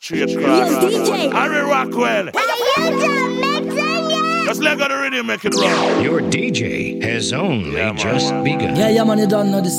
Straight Yo, cross. DJ. Harry Rockwell. Just let go the rhythm, make it roll. Your DJ has only Yeah, man. just begun. Yeah, man, you don't know this.